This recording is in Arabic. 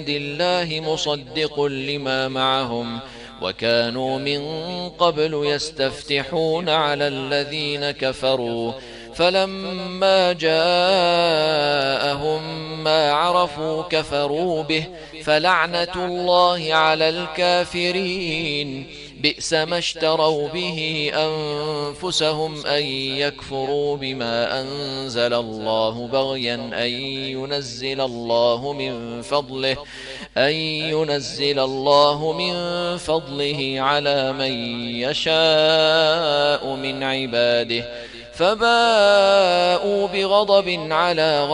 عند الله مصدق لما معهم وكانوا من قبل يستفتحون على الذين كفروا فلما جاءهم ما عرفوا كفروا به فلعنة الله على الكافرين بئس ما اشتروا به أنفسهم أن يكفروا بما أنزل الله بغيا أن ينزل الله من فضله على من يشاء من عباده فباءوا بغضب على